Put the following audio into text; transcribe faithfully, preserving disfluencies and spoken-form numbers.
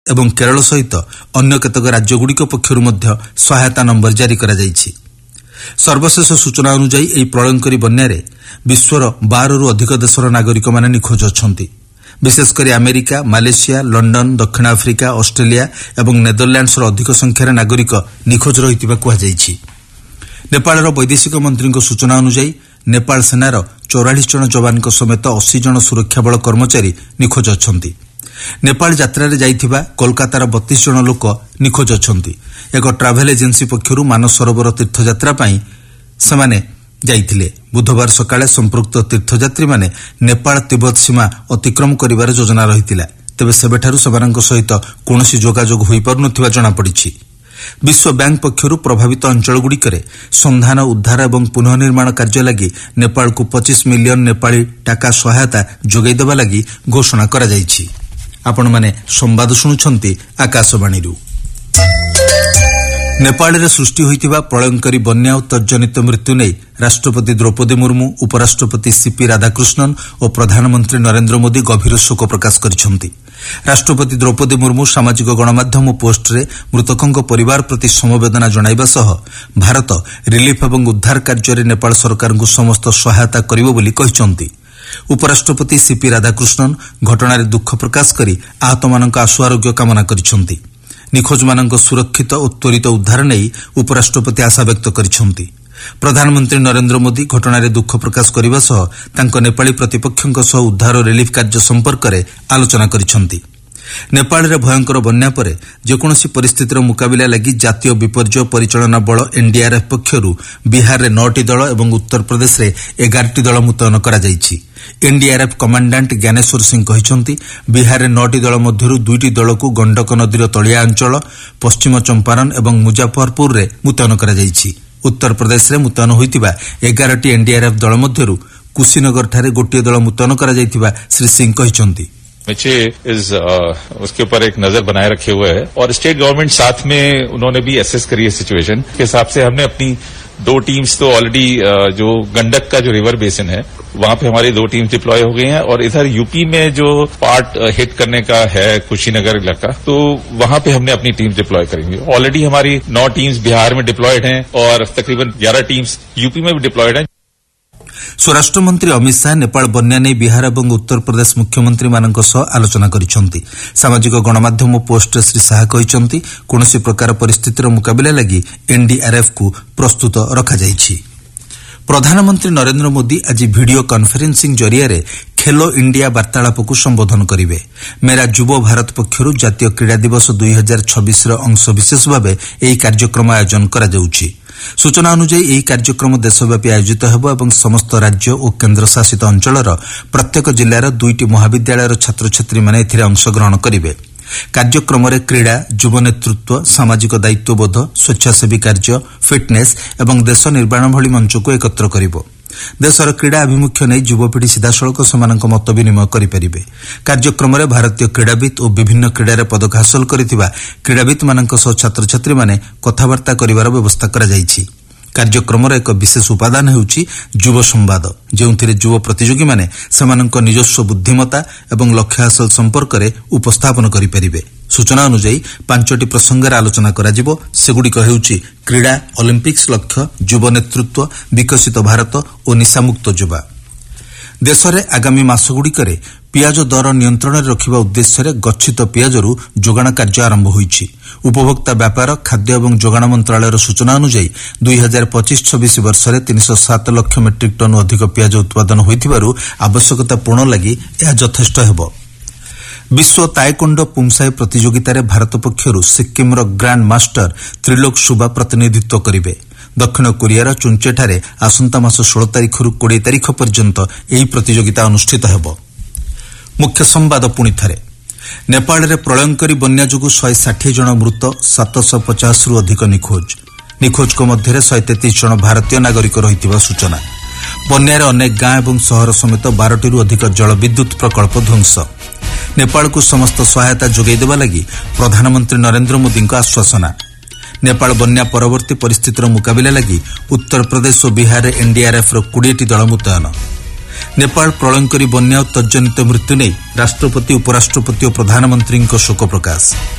ଏବଂ କେରଳ ସହିତ ଅନ୍ୟ କେତେକ ରାଜ୍ୟଗୁଡ଼ିକ ପକ୍ଷରୁ ମଧ୍ୟ ସହାୟତା ନମ୍ବର ଜାରି କରାଯାଇଛି। ସର୍ବଶେଷ ସୂଚନା ଅନୁଯାୟୀ ଏହି ପ୍ରଳୟଙ୍କରୀ ବନ୍ୟାରେ ବିଶ୍ୱର ବାରରୁ ଅଧିକ ଦେଶର ନାଗରିକମାନେ ନିଖୋଜ ଅଛନ୍ତି। ବିଶେଷକରି ଆମେରିକା, ମାଲେସିଆ, ଲଣ୍ଡନ, ଦକ୍ଷିଣ ଆଫ୍ରିକା, ଅଷ୍ଟ୍ରେଲିଆ ଏବଂ ନେଦରଲ୍ୟାଣ୍ଡସର ଅଧିକ ସଂଖ୍ୟାରେ ନାଗରିକ ନିଖୋଜ ରହିଥିବା କୁହାଯାଇଛି। ନେପାଳର ବୈଦେଶିକ ମନ୍ତ୍ରୀଙ୍କ ସୂଚନା ଅନୁଯାୟୀ ନେପାଳ ସେନାର ଚଉରାଳିଶ ଜଣ ଯବାନଙ୍କ ସମେତ ଅଶୀ ଜଣ ସୁରକ୍ଷା ବଳ କର୍ମଚାରୀ ନିଖୋଜ ଅଛନ୍ତି। ନେପାଳ ଯାତ୍ରାରେ ଯାଇଥିବା କୋଲକାତାର ବତିଶ ଜଣ ଲୋକ ନିଖୋଜ ଅଛନ୍ତି। ଏକ ଟ୍ରାଭେଲ ଏଜେନ୍ସି ପକ୍ଷରୁ ମାନସରୋବର ତୀର୍ଥଯାତ୍ରା ପାଇଁ ସେମାନେ ଯାଇଥିଲେ। ବୁଧବାର ସକାଳେ ସମ୍ପୃକ୍ତ ତୀର୍ଥଯାତ୍ରୀମାନେ ନେପାଳ ତିବ୍ବତ ସୀମା ଅତିକ୍ରମ କରିବାର ଯୋଜନା ରହିଥିଲା। ତେବେ ସେବେଠାରୁ ସେମାନଙ୍କ ସହିତ କୌଣସି ଯୋଗାଯୋଗ ହୋଇପାରୁନଥିବା ଜଣାପଡ଼ିଛି। ବିଶ୍ୱ ବ୍ୟାଙ୍କ ପକ୍ଷରୁ ପ୍ରଭାବିତ ଅଞ୍ଚଳଗୁଡ଼ିକରେ ସନ୍ଧାନ, ଉଦ୍ଧାର ଏବଂ ପୁନଃ ନିର୍ମାଣ କାର୍ଯ୍ୟ ଲାଗି ନେପାଳକୁ ପଚିଶ ମିଲିୟନ ନେପାଳୀ ଟଙ୍କା ସହାୟତା ଯୋଗାଇ ଦେବା ଲାଗି ଘୋଷଣା କରାଯାଇଛି। ଆପଣମାନେ ସମ୍ବାଦ ଶୁଣୁଛନ୍ତି ଆକାଶବାଣୀରୁ। ନେପାଳରେ ସୃଷ୍ଟି ହୋଇଥିବା ପ୍ରଳୟଙ୍କରୀ ବନ୍ୟା ଓ ତଜ୍ଜନିତ ମୃତ୍ୟୁ ନେଇ ରାଷ୍ଟ୍ରପତି ଦ୍ରୌପଦୀ ମୁର୍ମୁ, ଉପରାଷ୍ଟ୍ରପତି ସିପି ରାଧାକୃଷ୍ଣନ୍ ଓ ପ୍ରଧାନମନ୍ତ୍ରୀ ନରେନ୍ଦ୍ର ମୋଦି ଗଭୀର ଶୋକ ପ୍ରକାଶ କରିଛନ୍ତି। ରାଷ୍ଟ୍ରପତି ଦ୍ରୌପଦୀ ମୁର୍ମୁ ସାମାଜିକ ଗଣମାଧ୍ୟମ ପୋଷ୍ଟରେ ମୃତକଙ୍କ ପରିବାର ପ୍ରତି ସମବେଦନା ଜଣାଇବା ସହ ଭାରତ ରିଲିଫ୍ ଏବଂ ଉଦ୍ଧାର କାର୍ଯ୍ୟରେ ନେପାଳ ସରକାରଙ୍କୁ ସମସ୍ତ ସହାୟତା କରିବ ବୋଲି କହିଛନ୍ତି। ଉପରାଷ୍ଟ୍ରପତି ସିପି ରାଧାକୃଷ୍ଣନ୍ ଘଟଣାରେ ଦୁଃଖ ପ୍ରକାଶ କରି ଆହତମାନଙ୍କ ଆଶୁ ଆରୋଗ୍ୟ କାମନା କରିଛନ୍ତି। ନିଖୋଜମାନଙ୍କ ସୁରକ୍ଷିତ ଓ ତ୍ୱରିତ ଉଦ୍ଧାର ନେଇ ଉପରାଷ୍ଟ୍ରପତି ଆଶାବ୍ୟକ୍ତ କରିଛନ୍ତି। ପ୍ରଧାନମନ୍ତ୍ରୀ ନରେନ୍ଦ୍ର ମୋଦି ଘଟଣାରେ ଦୁଃଖ ପ୍ରକାଶ କରିବା ସହ ତାଙ୍କ ନେପାଳୀ ପ୍ରତିପକ୍ଷଙ୍କ ସହ ଉଦ୍ଧାର ଓ ରିଲିଫ୍ କାର୍ଯ୍ୟ ସମ୍ପର୍କରେ ଆଲୋଚନା କରିଛନ୍ତି। ନେପାଳରେ ଭୟଙ୍କର ବନ୍ୟା ପରେ ଯେକୌଣସି ପରିସ୍ଥିତିର ମୁକାବିଲା ଲାଗି ଜାତୀୟ ବିପର୍ଯ୍ୟୟ ପରିଚାଳନା ବଳ ଏନ୍ଡିଆର୍ଏଫ୍ ପକ୍ଷରୁ ବିହାରରେ ନଅଟି ଦଳ ଏବଂ ଉତ୍ତରପ୍ରଦେଶରେ ଏଗାରଟି ଦଳ ମୁତୟନ କରାଯାଇଛି। ଏନ୍ଡିଆର୍ଏଫ୍ କମାଣ୍ଡାଣ୍ଟ ଜ୍ଞାନେଶ୍ୱର ସିଂ କହିଛନ୍ତି, ବିହାରରେ ନଅଟି ଦଳ ମଧ୍ୟରୁ ଦୁଇଟି ଦଳକୁ ଗଣ୍ଡକ ନଦୀର ତଳିଆ ଅଞ୍ଚଳ, ପଶ୍ଚିମ ଚମ୍ପାରନ୍ ଏବଂ ମୁଜାଫରପୁରରେ ମୁତୟନ କରାଯାଇଛି। ଉତ୍ତରପ୍ରଦେଶରେ ମୁତୟନ ହୋଇଥିବା ଏଗାରଟି ଏନ୍ଡିଆର୍ଏଫ୍ ଦଳ ମଧ୍ୟରୁ କୁଶୀନଗରଠାରେ ଗୋଟିଏ ଦଳ ମୁତୟନ କରାଯାଇଥିବା ଶ୍ରୀ ସିଂ କହିଛନ୍ତି। नीचे इस उसके ऊपर एक नजर बनाए रखे हुए है और स्टेट गवर्नमेंट साथ में उन्होंने भी एसेस करी है सिचुएशन के हिसाब से। हमने अपनी दो टीम्स तो ऑलरेडी जो गंडक का जो रिवर बेसिन है वहां पे हमारी दो टीम्स डिप्लॉय हो गई हैं और इधर यूपी में जो पार्ट हिट करने का है कुशीनगर इलाका, तो वहां पे हमने अपनी टीम्स डिप्लॉय करेंगे। ऑलरेडी हमारी नौ टीम्स बिहार में डिप्लॉयड हैं और तकरीबन ग्यारह टीम्स यूपी में भी डिप्लॉयड हैं। ସ୍ୱରାଷ୍ଟ୍ରମନ୍ତ୍ରୀ ଅମିତ ଶାହା ନେପାଳ ବନ୍ୟା ନେଇ ବିହାର ଏବଂ ଉତ୍ତରପ୍ରଦେଶ ମୁଖ୍ୟମନ୍ତ୍ରୀମାନଙ୍କ ସହ ଆଲୋଚନା କରିଛନ୍ତି। ସାମାଜିକ ଗଣମାଧ୍ୟମ ପୋଷ୍ଟରେ ଶ୍ରୀ ଶାହା କହିଛନ୍ତି, କୌଣସି ପ୍ରକାର ପରିସ୍ଥିତିର ମୁକାବିଲା ଲାଗି ଏନ୍ଡିଆର୍ଏଫ୍କୁ ପ୍ରସ୍ତୁତ ରଖାଯାଇଛି। ପ୍ରଧାନମନ୍ତ୍ରୀ ନରେନ୍ଦ୍ର ମୋଦି ଆଜି ଭିଡିଓ କନ୍ଫରେନ୍ସିଂ ଜରିଆରେ ଖେଲୋ ଇଣ୍ଡିଆ ବାର୍ତ୍ତାଳାପକୁ ସମ୍ବୋଧନ କରିବେ। ମେରା ଯୁବ ଭାରତ ପକ୍ଷରୁ ଜାତୀୟ କ୍ରୀଡ଼ା ଦିବସ ଦୁଇ ହଜାର ଛବିଶର ଅଂଶବିଶେଷ ଭାବେ ଏହି କାର୍ଯ୍ୟକ୍ରମ ଆୟୋଜନ କରାଯାଉଛି। ସୂଚନା ଅନୁଯାୟୀ ଏହି କାର୍ଯ୍ୟକ୍ରମ ଦେଶବ୍ୟାପୀ ଆୟୋଜିତ ହେବ ଏବଂ ସମସ୍ତ ରାଜ୍ୟ ଓ କେନ୍ଦ୍ରଶାସିତ ଅଞ୍ଚଳର ପ୍ରତ୍ୟେକ ଜିଲ୍ଲାର ଦୁଇଟି ମହାବିଦ୍ୟାଳୟର ଛାତ୍ରଛାତ୍ରୀମାନେ ଏଥିରେ ଅଂଶଗ୍ରହଣ କରିବେ। କାର୍ଯ୍ୟକ୍ରମରେ କ୍ରୀଡ଼ା, ଯୁବ ନେତୃତ୍ୱ, ସାମାଜିକ ଦାୟିତ୍ୱବୋଧ, ସ୍ୱେଚ୍ଛାସେବୀ କାର୍ଯ୍ୟ, ଫିଟ୍ନେସ୍ ଏବଂ ଦେଶ ନିର୍ମାଣ ଭଳି ମଞ୍ଚକୁ ଏକତ୍ର କରିବ। ଦେଶର କ୍ରୀଡ଼ା ଆଭିମୁଖ୍ୟ ନେଇ ଯୁବପିଢ଼ି ସିଧାସଳଖ ସେମାନଙ୍କ ମତ ବିନିମୟ କରିପାରିବେ। କାର୍ଯ୍ୟକ୍ରମରେ ଭାରତୀୟ କ୍ରୀଡ଼ାବିତ୍ ଓ ବିଭିନ୍ନ କ୍ରୀଡ଼ାରେ ପଦକ ହାସଲ କରିଥିବା କ୍ରୀଡ଼ାବିତ୍ମାନଙ୍କ ସହ ଛାତ୍ରଛାତ୍ରୀମାନେ କଥାବାର୍ତ୍ତା କରିବାର ବ୍ୟବସ୍ଥା କରାଯାଇଛି। କାର୍ଯ୍ୟକ୍ରମର ଏକ ବିଶେଷ ଉପାଦାନ ହେଉଛି ଯୁବ ସମ୍ବାଦ, ଯେଉଁଥିରେ ଯୁବ ପ୍ରତିଯୋଗୀମାନେ ସେମାନଙ୍କ ନିଜସ୍ୱ ବୁଦ୍ଧିମତା ଏବଂ ଲକ୍ଷ୍ୟ ହାସଲ ସମ୍ପର୍କରେ ଉପସ୍ଥାପନ କରିପାରିବେ। ସୂଚନା ଅନୁଯାୟୀ ପାଞ୍ଚଟି ପ୍ରସଙ୍ଗରେ ଆଲୋଚନା କରାଯିବ। ସେଗୁଡ଼ିକ ହେଉଛି କ୍ରୀଡ଼ା, ଅଲିମ୍ପିକ୍ସ ଲକ୍ଷ୍ୟ, ଯୁବ ନେତୃତ୍ୱ, ବିକଶିତ ଭାରତ ଓ ନିଶାମୁକ୍ତ ଯୁବା। ଦେଶରେ ଆଗାମୀ ମାସଗୁଡ଼ିକରେ ପିଆଜ ଦର ନିୟନ୍ତ୍ରଣରେ ରଖିବା ଉଦ୍ଦେଶ୍ୟରେ ଗଚ୍ଛିତ ପିଆଜରୁ ଯୋଗାଣ କାର୍ଯ୍ୟ ଆରମ୍ଭ ହୋଇଛି। ଉପଭୋକ୍ତା ବ୍ୟାପାର, ଖାଦ୍ୟ ଏବଂ ଯୋଗାଣ ମନ୍ତ୍ରଣାଳୟର ସୂଚନା ଅନୁଯାୟୀ ଦୁଇ ହଜାର ପଚିଶ ଛବିଶ ବର୍ଷରେ ତିନିଶହ ସାତ ଲକ୍ଷ ମେଟ୍ରିକ୍ ଟନ୍ ଅଧିକ ପିଆଜ ଉତ୍ପାଦନ ହୋଇଥିବାରୁ ଆବଶ୍ୟକତା ପୂରଣ ଲାଗି ଏହା ଯଥେଷ୍ଟ ହେବ। ବିଶ୍ୱ ତାଏକୋଣ୍ଡୋ ପୁମ୍ସାଇ ପ୍ରତିଯୋଗିତାରେ ଭାରତ ପକ୍ଷରୁ ସିକ୍କିମର ଗ୍ରାଣ୍ଡ ମାଷ୍ଟର ତ୍ରିଲୋକ ସୁବା ପ୍ରତିନିଧିତ୍ୱ କରିବେ। ଦକ୍ଷିଣ କୋରିଆର ଚୁଞ୍ଚେଠାରେ ଆସନ୍ତା ମାସ ଷୋହଳ ତାରିଖରୁ କୋଡ଼ିଏ ତାରିଖ ପର୍ଯ୍ୟନ୍ତ ଏହି ପ୍ରତିଯୋଗିତା ଅନୁଷ୍ଠିତ ହେବ। ମୁଖ୍ୟ ସମ୍ବାଦ ପୁଣି ଥରେ। ନେପାଳରେ ପ୍ରଳୟଙ୍କରୀ ବନ୍ୟା ଯୋଗୁଁ ଶହେ ଷାଠିଏ ଜଣ ମୃତ, ସାତଶହ ପଚାଶରୁ ଅଧିକ ନିଖୋଜ। ନିଖୋଜଙ୍କ ମଧ୍ୟରେ ଶହେ ତେତିଶ ଜଣ ଭାରତୀୟ ନାଗରିକ ରହିଥିବା ସୂଚନା। ବନ୍ୟାରେ ଅନେକ ଗାଁ ଏବଂ ସହର ସମେତ ବାରଟିରୁ ଅଧିକ ଜଳବିଦ୍ୟୁତ୍ ପ୍ରକଳ୍ପ ଧ୍ୱଂସ। ନେପାଳକୁ ସମସ୍ତ ସହାୟତା ଯୋଗାଇ ଦେବା ଲାଗି ପ୍ରଧାନମନ୍ତ୍ରୀ ନରେନ୍ଦ୍ର ମୋଦିଙ୍କ ଆଶ୍ୱାସନା। ନେପାଳ ବନ୍ୟା ପରବର୍ତ୍ତୀ ପରିସ୍ଥିତିର ମୁକାବିଲା ଲାଗି ଉତ୍ତରପ୍ରଦେଶ ଓ ବିହାରରେ ଏନ୍ଡିଆର୍ଏଫ୍ର କୋଡ଼ିଏଟି ଦଳ ମୁତୟନ। नेपाल प्रलयंकरी बन्या और तज्जनित मृत्यु नहीं राष्ट्रपति उपराष्ट्रपति और प्रधानमंत्री शोक प्रकाश।